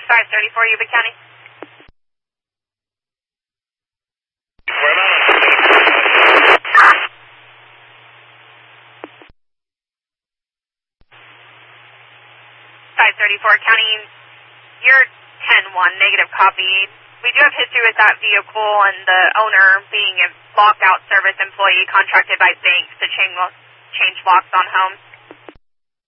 534 Yuba County. Where 534 County, you're 10-1, negative copy. We do have history with that vehicle and the owner being a locked-out service employee contracted by banks to change locks on homes.